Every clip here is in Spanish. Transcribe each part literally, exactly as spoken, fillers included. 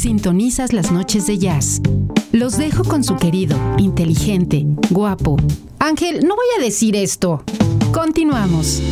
Sintonizas las noches de jazz. Los dejo con su querido, inteligente, guapo. Ángel, no voy a decir esto. Continuamos.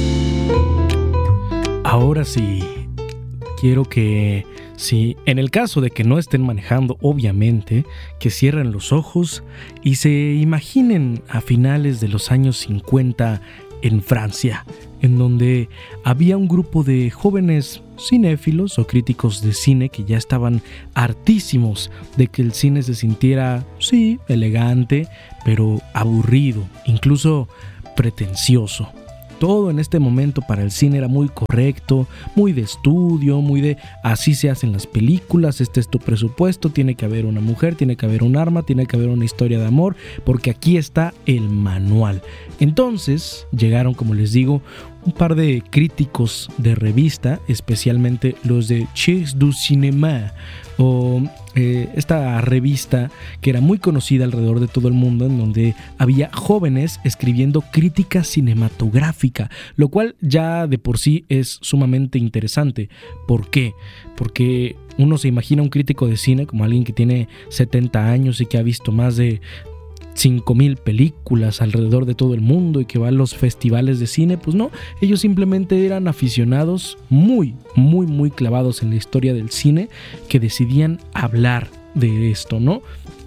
Ahora sí, quiero que, si en el caso de que no estén manejando, obviamente, que cierren los ojos y se imaginen a finales de los años cincuenta en Francia, en donde había un grupo de jóvenes cinéfilos o críticos de cine que ya estaban hartísimos de que el cine se sintiera, sí, elegante, pero aburrido, incluso pretencioso. Todo en este momento para el cine era muy correcto, muy de estudio, muy de así se hacen las películas, este es tu presupuesto, tiene que haber una mujer, tiene que haber un arma, tiene que haber una historia de amor, porque aquí está el manual. Entonces llegaron, como les digo, un par de críticos de revista, especialmente los de Chers du Cinéma, o eh, esta revista que era muy conocida alrededor de todo el mundo, en donde había jóvenes escribiendo crítica cinematográfica, lo cual ya de por sí es sumamente interesante. ¿Por qué? Porque uno se imagina un crítico de cine como alguien que tiene setenta años y que ha visto más de cinco mil películas alrededor de todo el mundo y que va a los festivales de cine. Pues no, ellos simplemente eran aficionados muy, muy, muy clavados en la historia del cine que decidían hablar de esto, ¿no?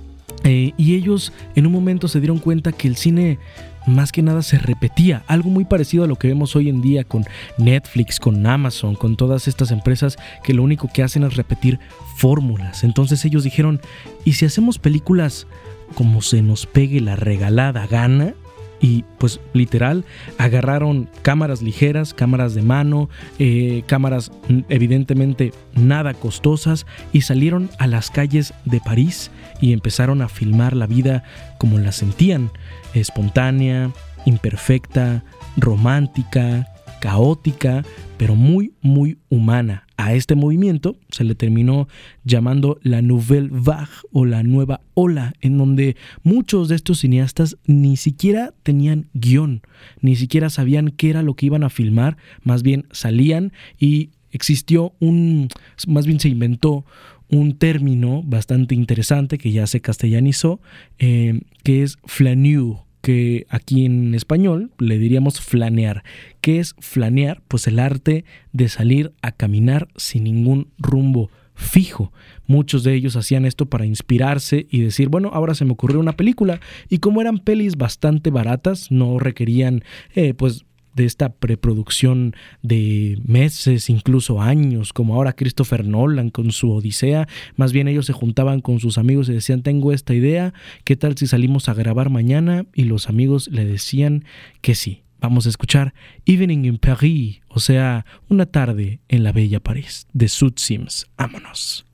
Eh, y ellos en un momento se dieron cuenta que el cine más que nada se repetía, algo muy parecido a lo que vemos hoy en día con Netflix, con Amazon, con todas estas empresas que lo único que hacen es repetir fórmulas. Entonces ellos dijeron, ¿y si hacemos películas como se nos pegue la regalada gana? Y pues literal agarraron cámaras ligeras, cámaras de mano, eh, cámaras evidentemente nada costosas, y salieron a las calles de París y empezaron a filmar la vida como la sentían, espontánea, imperfecta, romántica, caótica, pero muy, muy humana. A este movimiento se le terminó llamando la Nouvelle Vague o la nueva ola, en donde muchos de estos cineastas ni siquiera tenían guión, ni siquiera sabían qué era lo que iban a filmar, más bien salían y existió un, más bien se inventó un término bastante interesante que ya se castellanizó, eh, que es flaneur, que aquí en español le diríamos flanear. ¿Qué es flanear? Pues el arte de salir a caminar sin ningún rumbo fijo. Muchos de ellos hacían esto para inspirarse y decir, bueno, ahora se me ocurrió una película, y como eran pelis bastante baratas, no requerían eh, pues de esta preproducción de meses, incluso años, como ahora Christopher Nolan con su Odisea. Más bien ellos se juntaban con sus amigos y decían, tengo esta idea, ¿qué tal si salimos a grabar mañana? Y los amigos le decían que sí. Vamos a escuchar Evening in Paris, o sea, una tarde en la bella París, de Sud Sims. Vámonos.